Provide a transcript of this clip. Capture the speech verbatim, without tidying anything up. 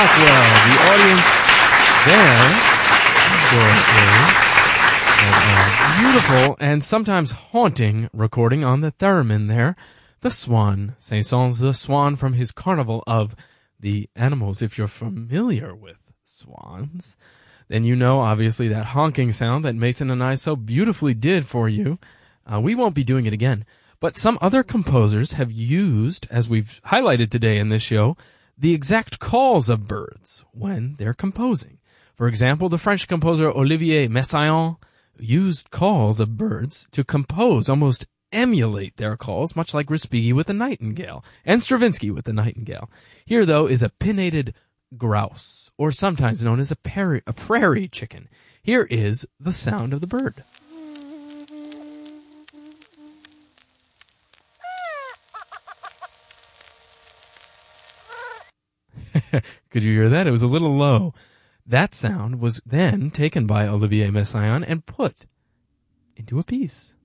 Blackwell. The audience there is a beautiful and sometimes haunting recording on the theremin there. The Swan. Saint-Saëns the Swan from his Carnival of the Animals. If you're familiar with swans, then you know, obviously, that honking sound that Mason and I so beautifully did for you. Uh, we won't be doing it again. But some other composers have used, as we've highlighted today in this show, the exact calls of birds when they're composing. For example, the French composer Olivier Messiaen used calls of birds to compose, almost emulate their calls, much like Respighi with the nightingale and Stravinsky with the nightingale. Here, though, is a pinnated grouse, or sometimes known as a, peri- a prairie chicken. Here is the sound of the bird. Could you hear that? It was a little low. That sound was then taken by Olivier Messiaen and put into a piece.